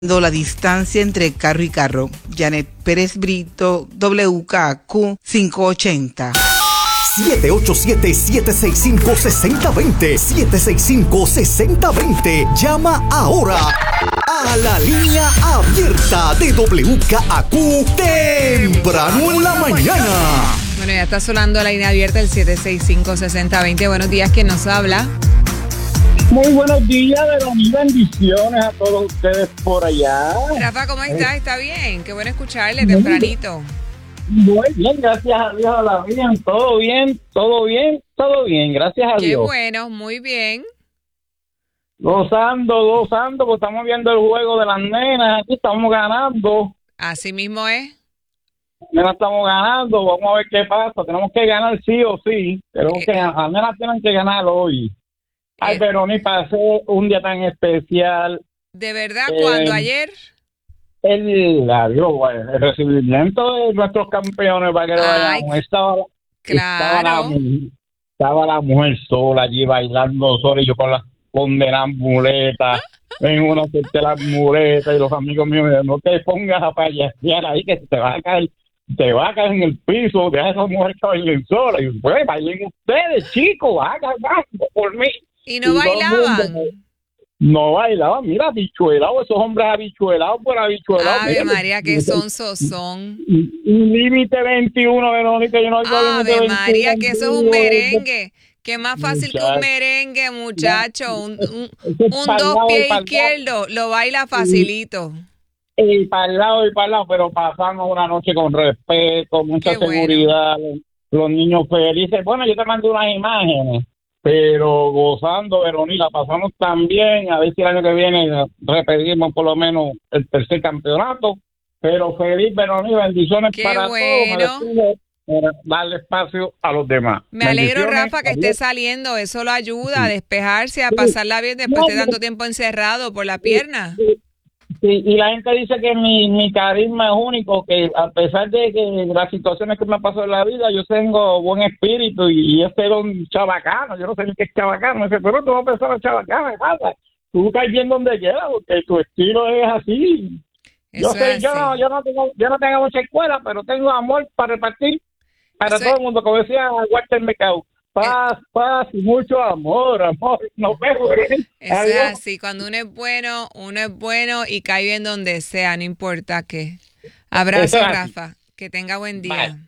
la distancia entre carro y carro. Janet Pérez Brito, WKQ 580. 787-765-6020. 765-6020. Llama ahora a la línea abierta de WKQ temprano en la mañana. Bueno, ya está sonando la línea abierta el 765-6020. Buenos días, ¿quién nos habla? Muy buenos días, Verónica, bendiciones a todos ustedes por allá. Rafa, ¿cómo estás? ¿Está bien? Qué bueno escucharle tempranito. Muy bien, gracias a Dios, a la vida, todo bien, gracias a Dios. Qué bueno, muy bien. Gozando, pues estamos viendo el juego de las nenas, aquí estamos ganando. Así mismo es. Nenas estamos ganando, vamos a ver qué pasa, tenemos que ganar sí o sí, las nenas tienen que ganar hoy. Ay, Verónica, pasé un día tan especial. ¿De verdad? ¿Cuándo? ¿Ayer? El recibimiento de nuestros campeones para que lo vayamos. Estaba la mujer sola allí bailando sola y yo con las muletas. En una de las muletas y los amigos míos me dicen, no te pongas a payasear ahí que te vas a caer en el piso, deja a esa mujer que bailen sola. Y pues bailen ustedes, chicos, hagan algo por mí. ¿Y no bailaban? No bailaban, mira, habichuelados, esos hombres habichuelados por habichuelados. Ave María, qué son. Límite 21, Verónica, yo no oigo límite 21. Ave María, que eso es un merengue. Qué más fácil que un merengue, muchacho. Un dos pies izquierdo, lo baila facilito. Y para el lado, pero pasamos una noche con respeto, mucha seguridad, los niños felices. Bueno, yo te mandé unas imágenes. Pero gozando, Verónica, pasamos también, a ver si el año que viene repetimos por lo menos el tercer campeonato, pero feliz, Verónica, bendiciones para todos, para darle espacio a los demás. Me alegro, Rafa, que esté saliendo, eso lo ayuda a despejarse, a pasarla bien después de tanto tiempo encerrado por la pierna. Sí, y la gente dice que mi carisma es único, que a pesar de que las situaciones que me pasó en la vida, yo tengo buen espíritu y este era un chabacano, yo no sé ni qué es chabacano, pero tú no pensabas chabacano, pasa, tú caes bien donde quieras, porque tu estilo es así. Yo no tengo mucha escuela, pero tengo amor para repartir para todo el mundo, como decía Walter Mercado. Paz y mucho amor, nos vemos. Eso es así, cuando uno es bueno y cae bien donde sea, no importa qué. Abrazo, Rafa, que tenga buen día. Bye.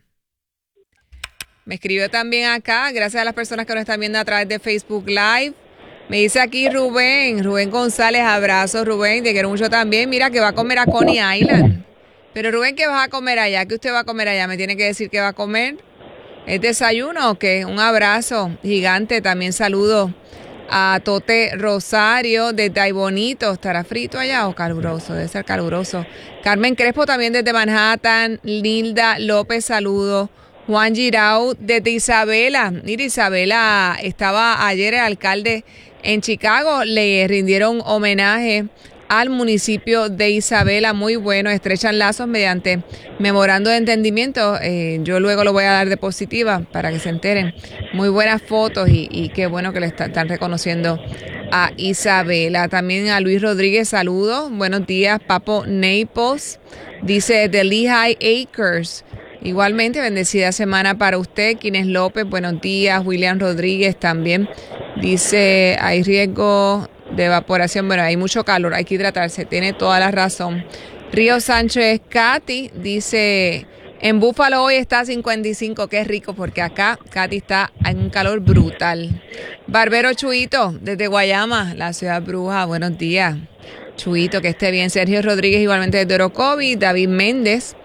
Me escribió también acá, gracias a las personas que nos están viendo a través de Facebook Live. Me dice aquí Rubén González, abrazo Rubén, te quiero mucho también. Mira que va a comer a Coney Island. Pero Rubén, ¿qué vas a comer allá? ¿Qué usted va a comer allá? ¿Me tiene que decir qué va a comer? ¿Es desayuno o qué? Un abrazo gigante. También saludo a Tote Rosario desde Ay Bonito. ¿Estará frito allá o caluroso? Debe ser caluroso. Carmen Crespo también desde Manhattan. Nilda López, saludo. Juan Girau desde Isabela. Mira, Isabela, estaba ayer el alcalde en Chicago. Le rindieron homenaje al municipio de Isabela, muy bueno, estrechan lazos mediante memorando de entendimiento, yo luego lo voy a dar de positiva para que se enteren, muy buenas fotos y qué bueno que le están reconociendo a Isabela. También a Luis Rodríguez, saludos, buenos días. Papo Naples dice de Lehigh Acres, igualmente bendecida semana para usted. Quines López, buenos días. William Rodríguez también dice hay riesgo de evaporación, bueno, hay mucho calor, hay que hidratarse, tiene toda la razón. Río Sánchez Katy dice, en Búfalo hoy está 55, qué rico, porque acá Katy está en un calor brutal. Barbero Chuito, desde Guayama, la ciudad bruja, buenos días. Chuito, que esté bien. Sergio Rodríguez, igualmente desde Orocovi. David Méndez,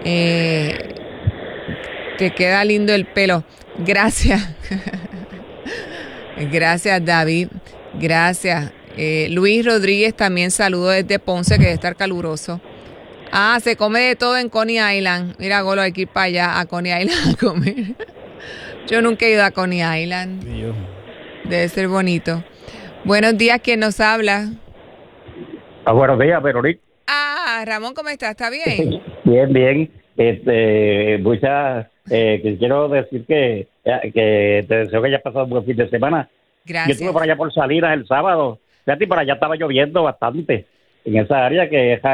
te queda lindo el pelo. Gracias. Gracias, David. Gracias. Luis Rodríguez también saludo desde Ponce, que debe estar caluroso. Se come de todo en Coney Island. Mira, Golo, hay que ir para allá a Coney Island a comer. Yo nunca he ido a Coney Island. Debe ser bonito. Buenos días, ¿quién nos habla? Buenos días, Verónica. Ramón, ¿cómo estás? ¿Está bien? Bien. Quiero decir que te deseo que hayas pasado un buen fin de semana. Gracias. Yo estuve por allá por Salinas el sábado. Fíjate, por allá estaba lloviendo bastante. en esa área, que esa